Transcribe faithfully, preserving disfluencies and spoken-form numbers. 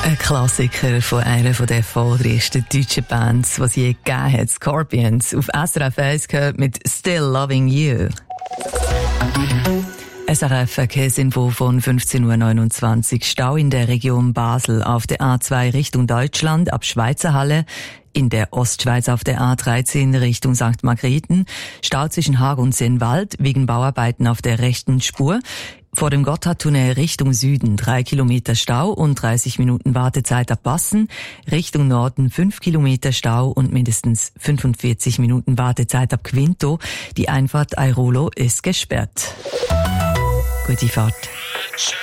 Ein Klassiker von einer der erfolgreichsten deutschen Bands, die es je gegeben hat, Scorpions. Auf S R F eins gehört mit Still Loving You. S R F Verkehrsinfo von fünfzehn Uhr neunundzwanzig. Stau in der Region Basel auf der A zwei Richtung Deutschland ab Schweizerhalle. In der Ostschweiz auf der A dreizehn Richtung Sankt Margrethen. Stau zwischen Haag und Sennwald wegen Bauarbeiten auf der rechten Spur. Vor dem Gotthardtunnel Richtung Süden drei Kilometer Stau und dreißig Minuten Wartezeit ab Bassen. Richtung Norden fünf Kilometer Stau und mindestens fünfundvierzig Minuten Wartezeit ab Quinto. Die Einfahrt Airolo ist gesperrt. Gute Fahrt.